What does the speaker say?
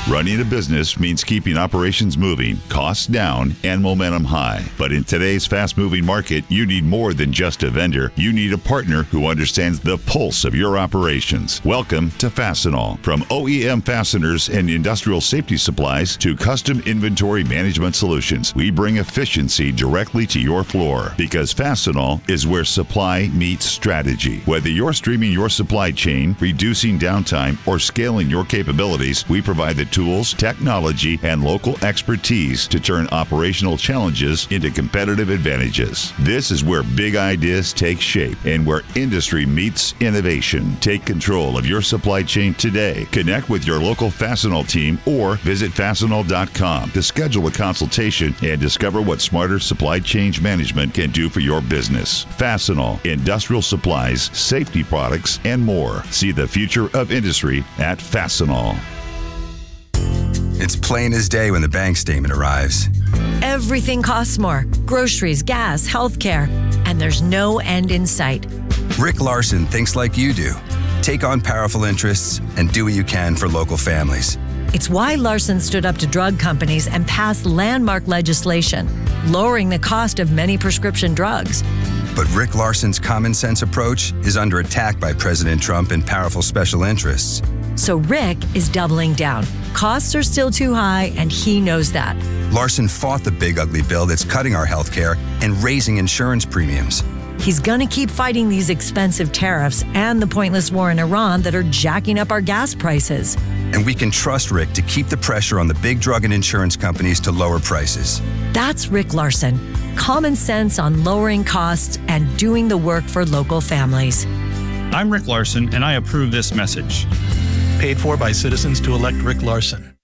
Running a business means keeping operations moving, costs down, and momentum high. But in today's fast-moving market, you need more than just a vendor. You need a partner who understands the pulse of your operations. Welcome to Fastenal. From OEM fasteners and industrial safety supplies to custom inventory management solutions, we bring efficiency directly to your floor, because Fastenal is where supply meets strategy. Whether you're streaming your supply chain, reducing downtime, or scaling your capabilities, we provide the tools, technology, and local expertise to turn operational challenges into competitive advantages. This is where big ideas take shape and where industry meets innovation. Take control of your supply chain today. Connect with your local Fastenal team or visit Fastenal.com to schedule a consultation and discover what smarter supply chain management can do for your business. Fastenal, industrial supplies, safety products, and more. See the future of industry at Fastenal. It's plain as day when the bank statement arrives. Everything costs more. Groceries, gas, healthcare, and there's no end in sight. Rick Larson thinks like you do. Take on powerful interests and do what you can for local families. It's why Larson stood up to drug companies and passed landmark legislation, lowering the cost of many prescription drugs. But Rick Larson's common sense approach is under attack by President Trump and powerful special interests. So Rick is doubling down. Costs are still too high, and he knows that. Larson fought the big ugly bill that's cutting our health care and raising insurance premiums. He's gonna keep fighting these expensive tariffs and the pointless war in Iran that are jacking up our gas prices. And we can trust Rick to keep the pressure on the big drug and insurance companies to lower prices. That's Rick Larson. Common sense on lowering costs and doing the work for local families. I'm Rick Larson, and I approve this message. Paid for by citizens to elect Rick Larson.